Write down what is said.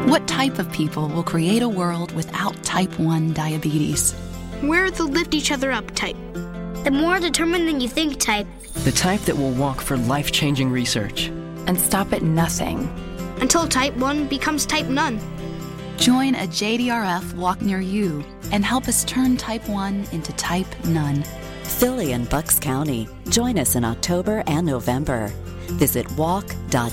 What type of people will create a world without type 1 diabetes? We're the lift each other up type. The more determined than you think type. The type that will walk for life-changing research. And stop at nothing. Until type 1 becomes type none. Join a JDRF walk near you and help us turn type 1 into type none. Philly and Bucks County. Join us in October and November. Visit walk.jdraf.org.